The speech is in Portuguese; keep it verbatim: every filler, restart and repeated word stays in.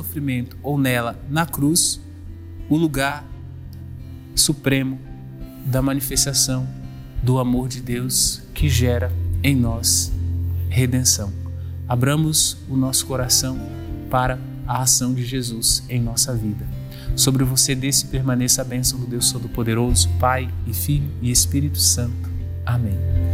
sofrimento ou nela, na cruz, o lugar supremo da manifestação do amor de Deus que gera em nós redenção. Abramos o nosso coração para a ação de Jesus em nossa vida. Sobre você desce e permaneça a bênção do Deus Todo-Poderoso, Pai e Filho e Espírito Santo. Amém.